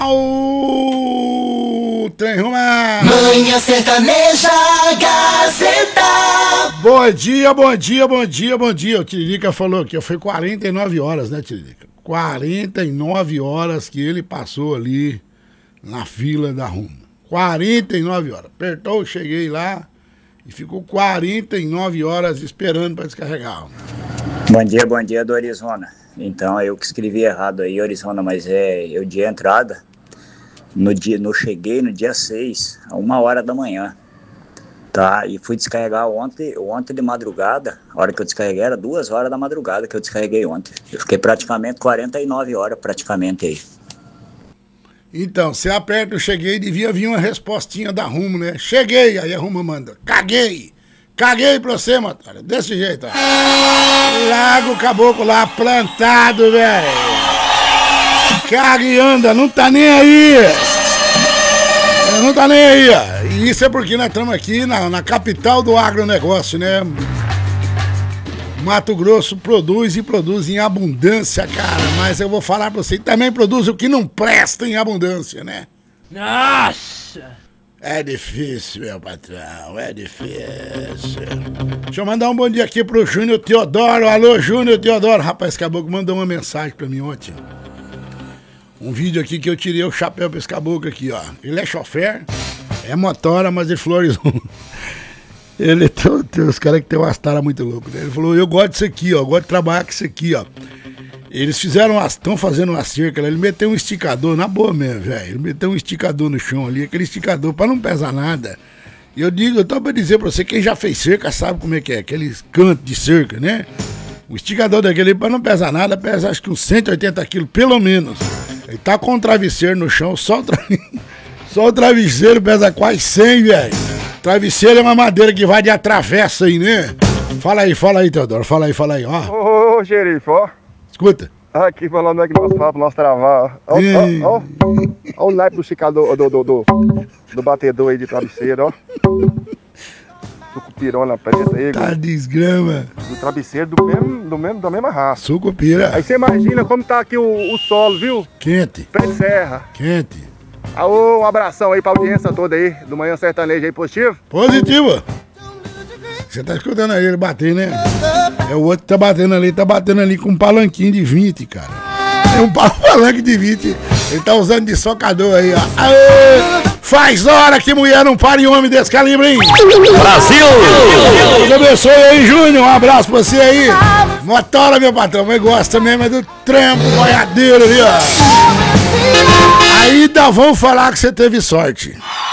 O trem Ruma. Manhã Sertaneja Gazeta. Bom dia, bom dia, bom dia, bom dia. O Tiririca falou aqui, foi 49 horas, né, Tiririca? 49 horas que ele passou ali na fila da Rumo. 49 horas. Apertou, cheguei lá e ficou 49 horas esperando para descarregar. Bom dia do Arizona. Então, eu que escrevi errado aí, Arizona, mas o dia de entrada. Cheguei no dia 6, a 1h da manhã, tá? E fui descarregar ontem de madrugada. A hora que eu descarreguei era 2h da madrugada que eu descarreguei ontem. Eu fiquei praticamente 49 horas praticamente aí. Então, você aperta, eu cheguei, devia vir uma respostinha da Rumo, né? Cheguei, aí a Rumo manda, caguei pra você, Matória, desse jeito, ó. Larga o caboclo lá plantado, velho. Caga e anda, não tá nem aí. Não tá nem aí, ó. E isso é porque nós estamos aqui na capital do agronegócio, né? Mato Grosso produz e produz em abundância, cara. Mas eu vou falar pra você, também produz o que não presta em abundância, né? Nossa! É difícil, meu patrão, é difícil. Deixa eu mandar um bom dia aqui pro Júnior Teodoro. Alô, Júnior Teodoro. Rapaz, esse caboclo mandou uma mensagem pra mim ontem. Um vídeo aqui que eu tirei o chapéu pra esse caboclo aqui, ó. Ele é chofer, é motora, mas ele florizou. Ele tem os caras que tem umas taras muito loucas, né? Ele falou, eu gosto disso aqui, ó, eu gosto de trabalhar com isso aqui, ó. Eles estão fazendo uma cerca, ele meteu um esticador, na boa mesmo, velho. Ele meteu um esticador no chão ali, aquele esticador pra não pesar nada. E eu tô pra dizer pra você, quem já fez cerca sabe como é que é, aqueles cantos de cerca, né? O esticador daquele pra não pesar nada, pesa acho que uns 180 quilos, pelo menos. Ele tá com um travesseiro no chão, só o travesseiro pesa quase 100, velho. Travesseiro é uma madeira que vai de atravessa aí, né? Fala aí, Teodoro, fala aí, ó. Ô, xerife, ó. Escuta. Aqui falando que nós falamos, nós travar. Ó o naipe do esticador, do batedor aí de travesseiro, ó. Sucupirona preta aí. Tá desgrama. Do travesseiro da mesma raça. Sucupira. Aí você imagina como tá aqui o solo, viu? Quente. Pé de serra. Quente. Um abração aí pra audiência toda aí, do Manhã Sertaneja aí, positivo? Positivo. Você tá escutando aí ele bater, né? É o outro que tá batendo ali com um palanquinho de 20, cara. É um palanque de 20. Ele tá usando de socador aí, ó. Aê! Faz hora que mulher não para em homem desse calibre, hein? Brasil! Deus abençoe aí, Júnior. Um abraço pra você aí. Motora, meu patrão, mas gosta mesmo é do trampo, boiadeiro ali, ó. Ainda vão falar que você teve sorte.